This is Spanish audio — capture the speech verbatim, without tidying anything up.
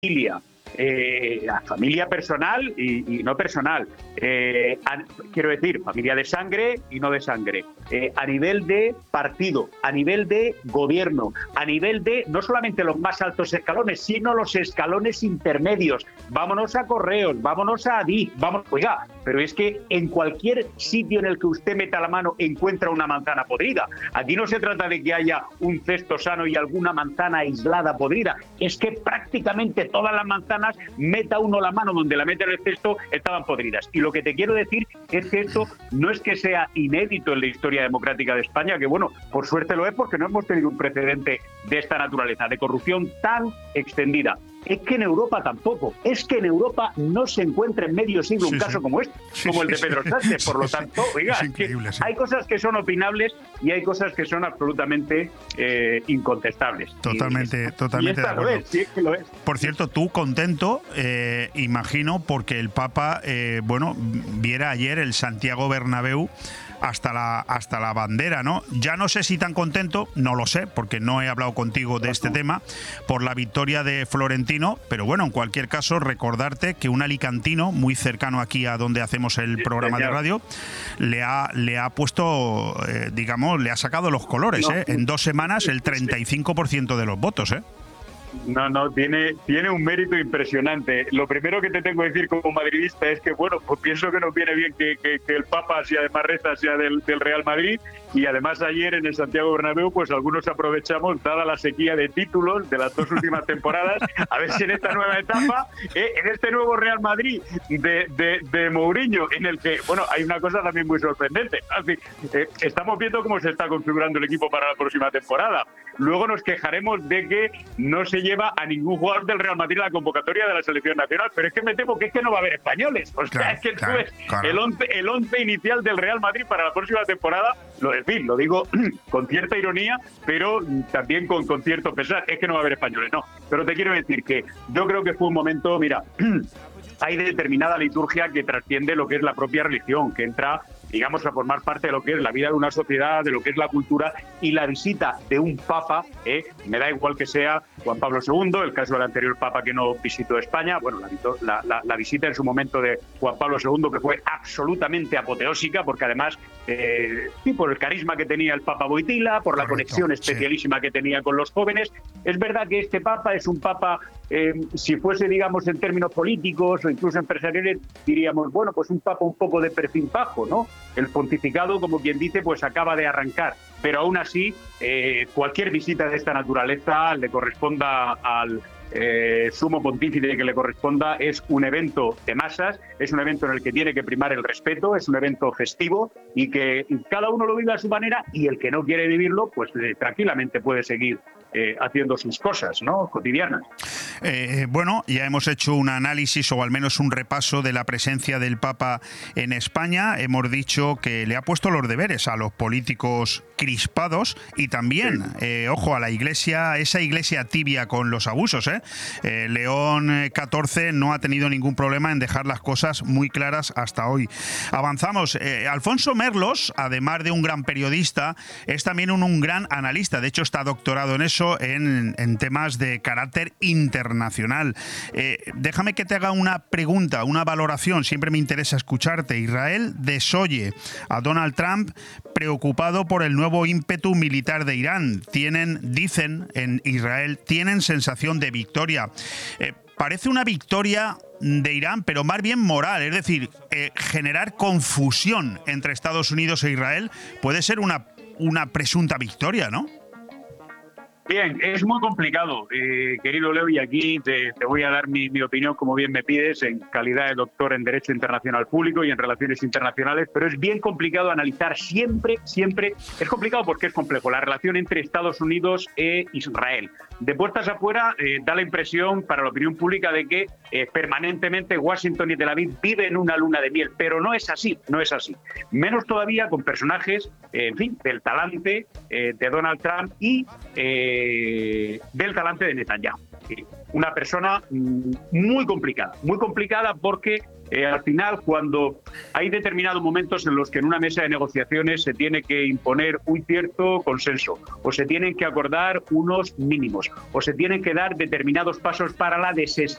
familia, eh, a familia personal y, y no personal, eh, a, quiero decir, familia de sangre y no de sangre, eh, a nivel de partido, a nivel de gobierno, a nivel de no solamente los más altos escalones, sino los escalones intermedios. Vámonos a Correos, vámonos a Adif, vamos, oiga, pero es que en cualquier sitio en el que usted meta la mano encuentra una manzana podrida. Aquí no se trata de que haya un cesto sano y alguna manzana aislada podrida, es que prácticamente todas las manzanas, meta uno la mano donde la mete en el cesto, estaban podridas. Y lo que te quiero decir es que esto no es que sea inédito en la historia democrática de España, que bueno, por suerte lo es porque no hemos tenido un precedente de esta naturaleza, de corrupción tan extendida. Es que en Europa tampoco, es que en Europa no se encuentra en medio siglo sí, un caso sí. como este, sí, como sí, el de Pedro Sánchez, por lo tanto, oiga, es que sí. hay cosas que son opinables y hay cosas que son absolutamente eh, incontestables. Totalmente, y, totalmente y de acuerdo. Lo es, sí, es que lo es. Por cierto, tú contento, eh, imagino, porque el Papa, eh, bueno, viera ayer el Santiago Bernabéu hasta la hasta la bandera, ¿no? Ya no sé si tan contento, no lo sé, porque no he hablado contigo de este tema, por la victoria de Florentino, pero bueno, en cualquier caso, recordarte que un alicantino muy cercano aquí a donde hacemos el sí, programa señor. de radio, le ha, le ha puesto, eh, digamos, le ha sacado los colores, no. ¿eh? En dos semanas el treinta y cinco por ciento de los votos, ¿eh? No, no, tiene, tiene un mérito impresionante. Lo primero que te tengo que decir como madridista es que, bueno, pues pienso que nos viene bien que, que, que el Papa, si además reza, sea del, del Real Madrid. Y además ayer en el Santiago Bernabéu, pues algunos aprovechamos, dada la sequía de títulos de las dos últimas temporadas, a ver si en esta nueva etapa, eh, en este nuevo Real Madrid de, de, de Mourinho, en el que, bueno, hay una cosa también muy sorprendente. Así, eh, estamos viendo cómo se está configurando el equipo para la próxima temporada. Luego nos quejaremos de que no se lleva a ningún jugador del Real Madrid a la convocatoria de la selección nacional, pero es que me temo que es que no va a haber españoles. O sea, claro, es que claro, tú ves claro. el, once, el once inicial del Real Madrid para la próxima temporada, lo, en fin, lo digo con cierta ironía, pero también con, con cierto pesar, es que no va a haber españoles, no. Pero te quiero decir que yo creo que fue un momento, mira, hay determinada liturgia que trasciende lo que es la propia religión, que entra, digamos, a formar parte de lo que es la vida de una sociedad, de lo que es la cultura, y la visita de un papa, eh, me da igual que sea Juan Pablo segundo, el caso del anterior papa que no visitó España, bueno, la, la, la visita en su momento de Juan Pablo segundo, que fue absolutamente apoteósica, porque además, eh, sí, por el carisma que tenía el papa Wojtyła, por la Correcto, conexión especialísima sí. que tenía con los jóvenes. Es verdad que este papa es un papa, eh, si fuese, digamos, en términos políticos o incluso empresariales, diríamos, bueno, pues un papa un poco de perfil bajo, ¿no? El pontificado, como quien dice, pues acaba de arrancar. Pero aún así, eh, cualquier visita de esta naturaleza le corresponda al eh, sumo pontífice que le corresponda, es un evento de masas, es un evento en el que tiene que primar el respeto, es un evento festivo y que cada uno lo vive a su manera, y el que no quiere vivirlo, pues eh, tranquilamente puede seguir Eh, haciendo sus cosas, ¿no?, cotidianas. Eh, bueno, ya hemos hecho un análisis o al menos un repaso de la presencia del Papa en España. Hemos dicho que le ha puesto los deberes a los políticos crispados y también, sí. eh, ojo, a la Iglesia, esa Iglesia tibia con los abusos. ¿eh? Eh, León catorce no ha tenido ningún problema en dejar las cosas muy claras hasta hoy. Avanzamos. Eh, Alfonso Merlos, además de un gran periodista, es también un, un gran analista. De hecho, está doctorado en eso. En, en temas de carácter internacional. Eh, déjame que te haga una pregunta, una valoración, siempre me interesa escucharte. Israel desoye a Donald Trump preocupado por el nuevo ímpetu militar de Irán. Tienen, dicen en Israel, tienen sensación de victoria. Eh, parece una victoria de Irán, pero más bien moral, es decir, eh, generar confusión entre Estados Unidos e Israel puede ser una, una presunta victoria, ¿no? Bien, es muy complicado, eh, querido Leo, y aquí te, te voy a dar mi, mi opinión, como bien me pides, en calidad de doctor en Derecho Internacional Público y en Relaciones Internacionales, pero es bien complicado analizar siempre, siempre, es complicado porque es complejo, la relación entre Estados Unidos e Israel. De puertas afuera, eh, da la impresión para la opinión pública de que eh, permanentemente Washington y Tel Aviv viven en una luna de miel, pero no es así, no es así. Menos todavía con personajes, eh, en fin, del talante eh, de Donald Trump y eh, del talante de Netanyahu. Una persona muy complicada, muy complicada porque Eh, al final, cuando hay determinados momentos en los que en una mesa de negociaciones se tiene que imponer un cierto consenso, o se tienen que acordar unos mínimos, o se tienen que dar determinados pasos para la desescalada